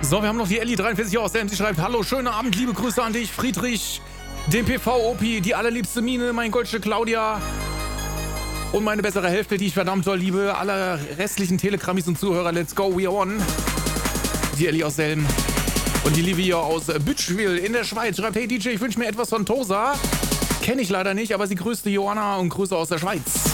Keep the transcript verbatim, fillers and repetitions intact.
So, wir haben noch die Elli dreiundvierzig aus der M C schreibt: Hallo, schönen Abend, liebe Grüße an dich, Friedrich, den P V-Opi, die allerliebste Mine, mein Goldstück Claudia und meine bessere Hälfte, die ich verdammt doll liebe, alle restlichen Telegrammis und Zuhörer, let's go, we on. Die Elli aus Selm und die Livia aus Bütschwil in der Schweiz schreibt: Hey D J, ich wünsche mir etwas von Tosa. Kenne ich leider nicht, aber sie grüßt die Johanna und Grüße aus der Schweiz.